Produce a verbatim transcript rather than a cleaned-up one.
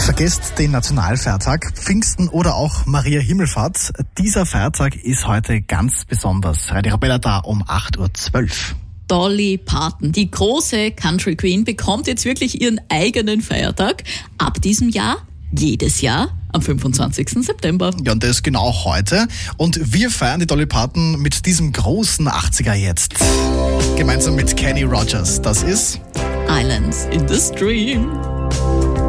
Vergesst den Nationalfeiertag, Pfingsten oder auch Maria Himmelfahrt. Dieser Feiertag ist heute ganz besonders. Radio Arabella da um acht Uhr zwölf. Dolly Parton, die große Country Queen, bekommt jetzt wirklich ihren eigenen Feiertag. Ab diesem Jahr, jedes Jahr, am fünfundzwanzigsten September. Ja, und das ist genau heute. Und wir feiern die Dolly Parton mit diesem großen achtziger jetzt. Gemeinsam mit Kenny Rogers. Das ist Islands in the Stream.